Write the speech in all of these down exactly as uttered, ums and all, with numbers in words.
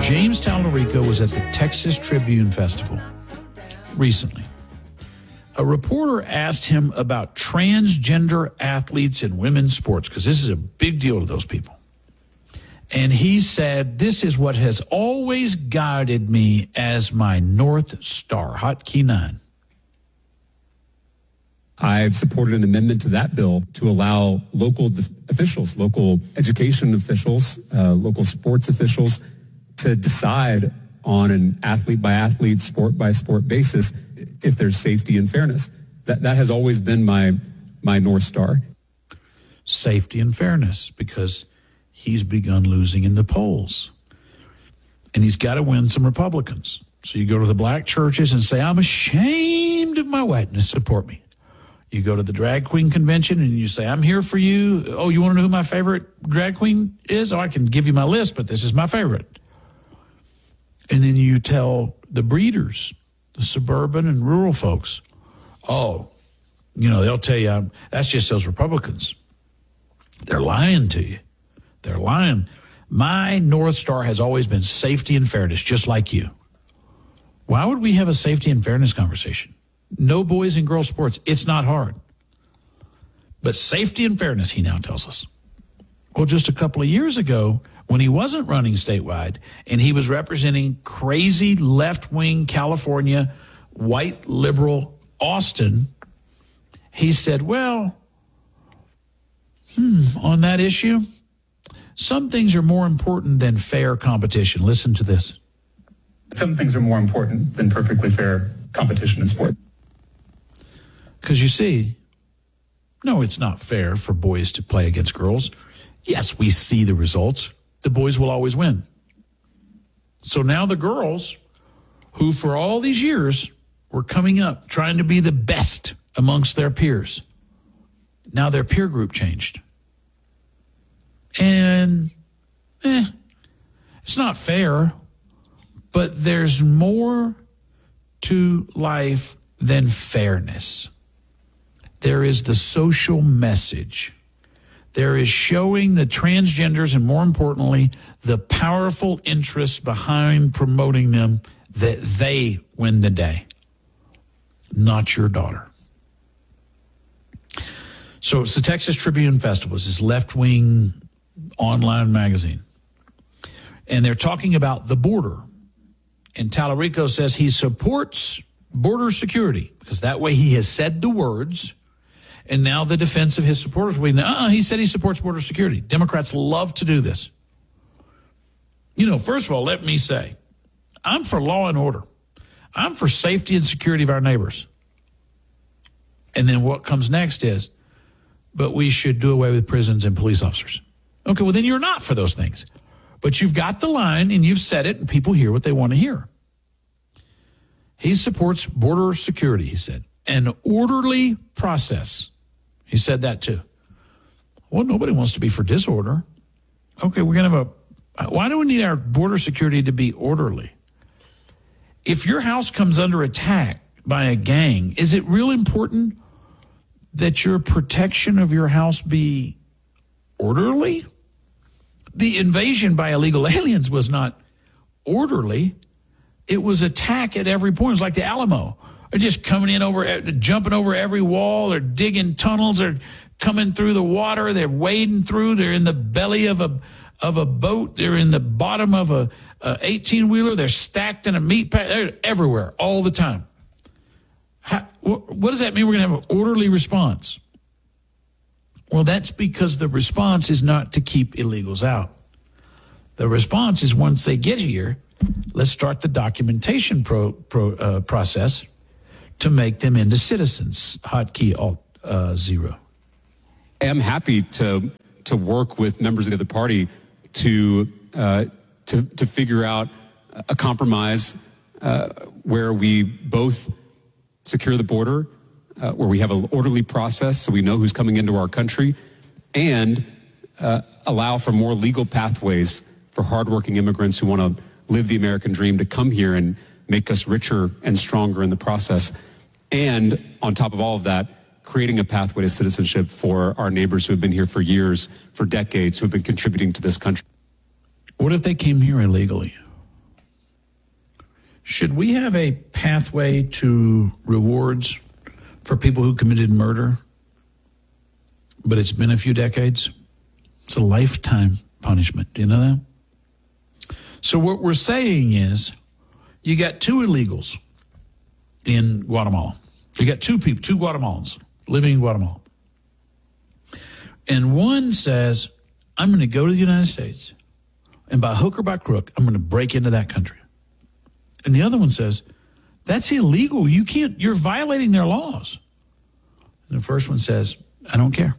James Tallarico was at the Texas Tribune Festival recently. A reporter asked him about transgender athletes in women's sports, because this is a big deal to those people. And he said, this is what has always guided me as my North Star. Hotkey nine. I've supported an amendment to that bill to allow local de- officials, local education officials, uh, local sports officials to decide on an athlete-by-athlete, sport-by-sport basis if there's safety and fairness. That that has always been my my North Star. Safety and fairness, because he's begun losing in the polls. And he's got to win some Republicans. So you go to the black churches and say, I'm ashamed of my whiteness, support me. You go to the drag queen convention and you say, I'm here for you. Oh, you want to know who my favorite drag queen is? Oh, I can give you my list, but this is my favorite. And then you tell the breeders, the suburban and rural folks, oh, you know, they'll tell you, um, that's just those Republicans. They're lying to you. They're lying. My North Star has always been safety and fairness, just like you. Why would we have a safety and fairness conversation? No boys and girls sports. It's not hard. But safety and fairness, he now tells us. Well, just a couple of years ago, when he wasn't running statewide and he was representing crazy left-wing California, white liberal Austin, he said, well, hmm, on that issue, some things are more important than fair competition. Listen to this. Some things are more important than perfectly fair competition in sport. Because you see, no, it's not fair for boys to play against girls. Yes, we see the results. The boys will always win. So now the girls, who for all these years were coming up, trying to be the best amongst their peers, now their peer group changed. And eh, it's not fair, but there's more to life than fairness. There is the social message. There is showing the transgenders, and more importantly, the powerful interests behind promoting them, that they win the day, not your daughter. So it's the Texas Tribune Festival. It's this left-wing online magazine. And they're talking about the border. And Tallarico says he supports border security, because that way he has said the words. And now the defense of his supporters, we know, uh-uh, he said he supports border security. Democrats love to do this. You know, first of all, let me say, I'm for law and order. I'm for safety and security of our neighbors. And then what comes next is, but we should do away with prisons and police officers. Okay, well, then you're not for those things. But you've got the line, and you've said it, and people hear what they want to hear. He supports border security, he said. An orderly process. He said that too. Well, nobody wants to be for disorder. Okay, we're going to have a, why do we need our border security to be orderly? If your house comes under attack by a gang, is it real important that your protection of your house be orderly? The invasion by illegal aliens was not orderly. It was attack at every point. It was like the Alamo. They're just coming in over, jumping over every wall. They're digging tunnels. They're coming through the water. They're wading through. They're in the belly of a of a boat. They're in the bottom of a, a eighteen-wheeler. They're stacked in a meat pack. They're everywhere all the time. How, what does that mean? We're going to have an orderly response. Well, that's because the response is not to keep illegals out. The response is once they get here, let's start the documentation pro, pro, uh, process to make them into citizens. Hotkey alt uh, zero. I am happy to to work with members of the other party to uh, to to figure out a compromise uh, where we both secure the border, uh, where we have an orderly process so we know who's coming into our country, and uh, allow for more legal pathways for hardworking immigrants who want to live the American dream to come here and make us richer and stronger in the process. And on top of all of that, creating a pathway to citizenship for our neighbors who have been here for years, for decades, who have been contributing to this country. What if they came here illegally? Should we have a pathway to rewards for people who committed murder, but it's been a few decades? It's a lifetime punishment. Do you know that? So what we're saying is you got two illegals in Guatemala. You got two people, two Guatemalans living in Guatemala. And one says, I'm going to go to the United States, and by hook or by crook, I'm going to break into that country. And the other one says, that's illegal. You can't, you're violating their laws. And the first one says, I don't care.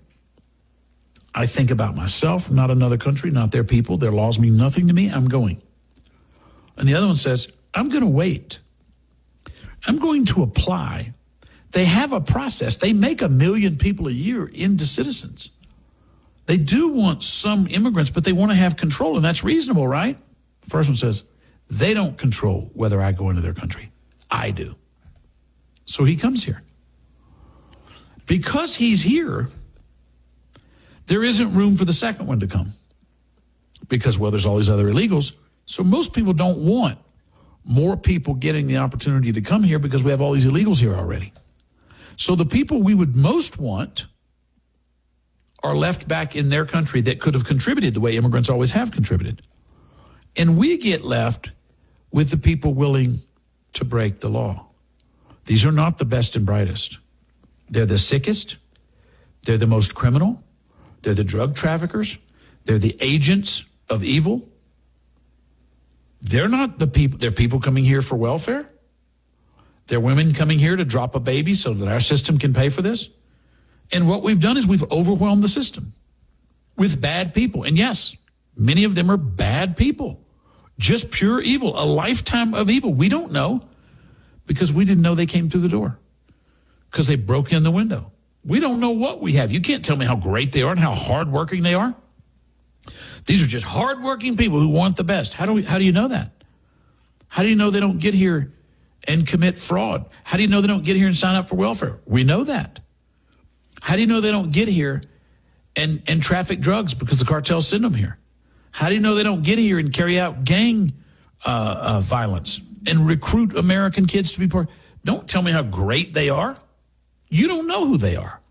I think about myself, not another country, not their people. Their laws mean nothing to me. I'm going. And the other one says, I'm going to wait. I'm going to apply. They have a process. They make a million people a year into citizens. They do want some immigrants, but they want to have control, and that's reasonable, right? The first one says, they don't control whether I go into their country. I do. So he comes here. Because he's here, there isn't room for the second one to come. Because, well, there's all these other illegals. So most people don't want more people getting the opportunity to come here because we have all these illegals here already. So the people we would most want are left back in their country that could have contributed the way immigrants always have contributed. And we get left with the people willing to break the law. These are not the best and brightest. They're the sickest. They're the most criminal. They're the drug traffickers. They're the agents of evil. They're not the people. They're people coming here for welfare. They're women coming here to drop a baby so that our system can pay for this. And what we've done is we've overwhelmed the system with bad people. And yes, many of them are bad people. Just pure evil, a lifetime of evil. We don't know because we didn't know they came through the door because they broke in the window. We don't know what we have. You can't tell me how great they are and how hardworking they are. These are just hardworking people who want the best. How do we, how do you know that? How do you know they don't get here and commit fraud? How do you know they don't get here and sign up for welfare? We know that. How do you know they don't get here and, and traffic drugs because the cartels send them here? How do you know they don't get here and carry out gang uh, uh, violence and recruit American kids to be part? Don't tell me how great they are. You don't know who they are.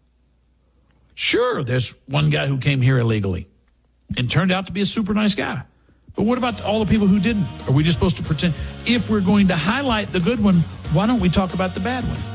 Sure, there's one guy who came here illegally and turned out to be a super nice guy. But what about all the people who didn't? Are we just supposed to pretend? If we're going to highlight the good one, why don't we talk about the bad one?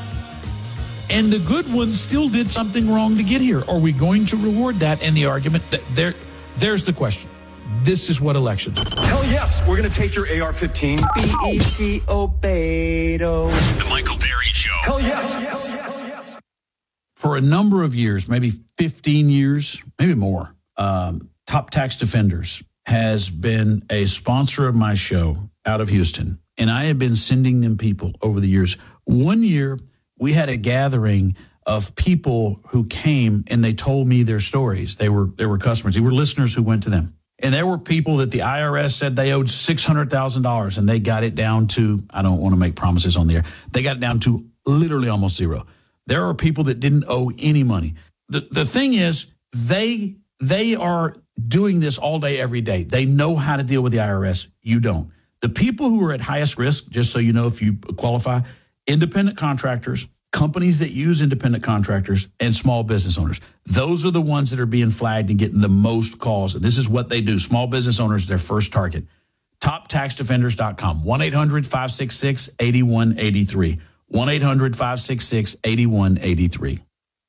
And the good one still did something wrong to get here. Are we going to reward that? And the argument, that there, there's the question. This is what elections are. Hell yes, we're going to take your A R fifteen. B E T O Beto. The Michael Berry Show. Hell yes. yes, yes, yes. For a number of years, maybe fifteen years, maybe more, um, Top Tax Defenders has been a sponsor of my show out of Houston. And I have been sending them people over the years. One year, we had a gathering of people who came and they told me their stories. They were, they were customers. They were listeners who went to them. And there were people that the I R S said they owed six hundred thousand dollars, and they got it down to, I don't want to make promises on the air, they got it down to literally almost zero. There are people that didn't owe any money. The the thing is, they they are doing this all day, every day. They know how to deal with the I R S. You don't. The people who are at highest risk, just so you know if you qualify, independent contractors, companies that use independent contractors, and small business owners. Those are the ones that are being flagged and getting the most calls. And this is what they do. Small business owners, their first target. top tax defenders dot com. one eight hundred five six six eight one eight three. one eight hundred five six six eight one eight three.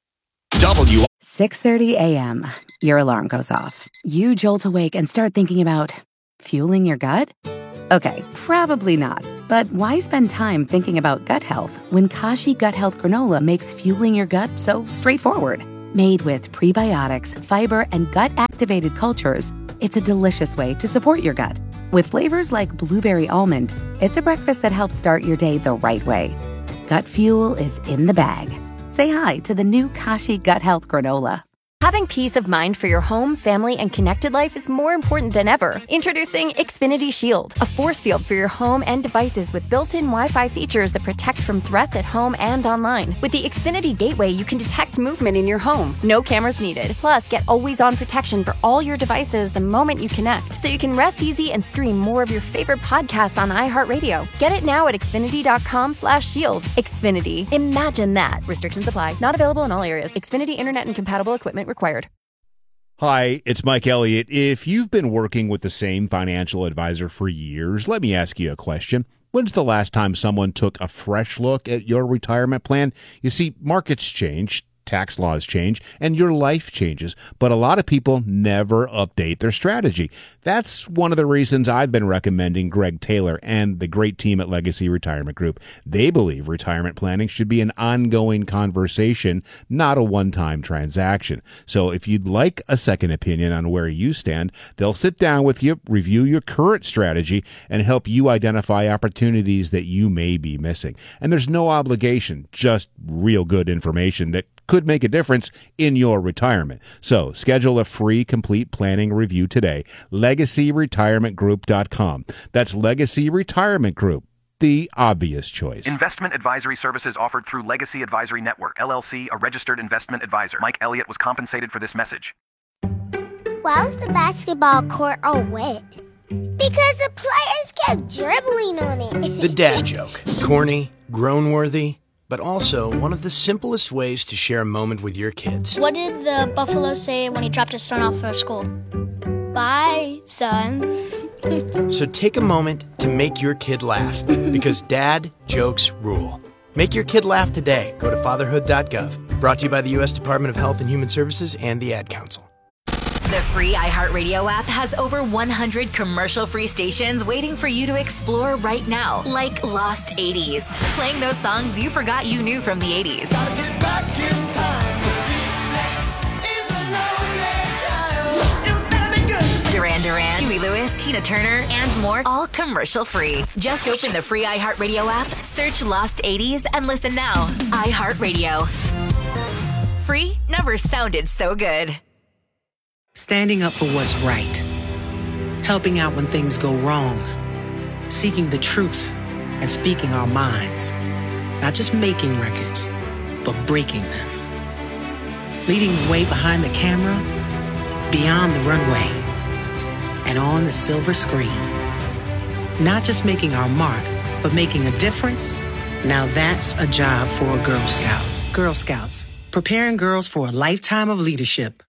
W. six thirty a.m. Your alarm goes off. You jolt awake and start thinking about fueling your gut? Okay, probably not. But why spend time thinking about gut health when Kashi Gut Health Granola makes fueling your gut so straightforward? Made with prebiotics, fiber, and gut-activated cultures, it's a delicious way to support your gut. With flavors like blueberry almond, it's a breakfast that helps start your day the right way. Gut fuel is in the bag. Say hi to the new Kashi Gut Health Granola. Having peace of mind for your home, family, and connected life is more important than ever. Introducing Xfinity Shield, a force field for your home and devices with built-in Wi-Fi features that protect from threats at home and online. With the Xfinity Gateway, you can detect movement in your home. No cameras needed. Plus, get always-on protection for all your devices the moment you connect, so you can rest easy and stream more of your favorite podcasts on iHeartRadio. Get it now at Xfinity.com slash shield. Xfinity. Imagine that. Restrictions apply. Not available in all areas. Xfinity Internet and compatible equipment required. Hi, it's Mike Elliott. If you've been working with the same financial advisor for years, let me ask you a question. When's the last time someone took a fresh look at your retirement plan? You see, markets change, tax laws change, and your life changes, but a lot of people never update their strategy. That's one of the reasons I've been recommending Greg Taylor and the great team at Legacy Retirement Group. They believe retirement planning should be an ongoing conversation, not a one-time transaction. So if you'd like a second opinion on where you stand, they'll sit down with you, review your current strategy, and help you identify opportunities that you may be missing. And there's no obligation, just real good information that could make a difference in your retirement. So schedule a free complete planning review today. legacy retirement group dot com. That's Legacy Retirement Group, the obvious choice. Investment advisory services offered through Legacy Advisory Network, L L C, a registered investment advisor. Mike Elliott was compensated for this message. Why was the basketball court all wet? Because the players kept dribbling on it. The dad joke. Corny, groan-worthy, but also one of the simplest ways to share a moment with your kids. What did the buffalo say when he dropped his son off for school? Bye, son. So take a moment to make your kid laugh, because dad jokes rule. Make your kid laugh today. Go to fatherhood dot gov. Brought to you by the U S Department of Health and Human Services and the Ad Council. The free iHeartRadio app has over one hundred commercial-free stations waiting for you to explore right now, like Lost eighties, playing those songs you forgot you knew from the eighties. Gotta get back in time. Duran Duran, Huey Lewis, Tina Turner, and more, all commercial-free. Just open the free iHeartRadio app, search Lost eighties, and listen now. iHeartRadio. Free never sounded so good. Standing up for what's right. Helping out when things go wrong. Seeking the truth and speaking our minds. Not just making records, but breaking them. Leading the way behind the camera, beyond the runway, and on the silver screen. Not just making our mark, but making a difference. Now that's a job for a Girl Scout. Girl Scouts, preparing girls for a lifetime of leadership.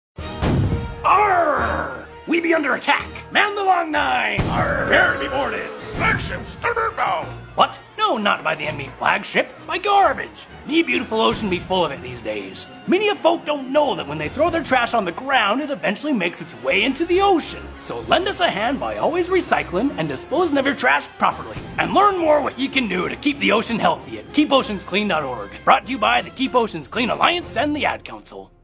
Arr! We be under attack. Man the long nine. Arr! Prepare to be boarded. Flagship starboard bow. What? No, not by the enemy flagship. By garbage. Me beautiful ocean be full of it these days. Many of folk don't know that when they throw their trash on the ground, it eventually makes its way into the ocean. So lend us a hand by always recycling and disposing of your trash properly. And learn more what you can do to keep the ocean healthy at keep oceans clean dot org. Brought to you by the Keep Oceans Clean Alliance and the Ad Council.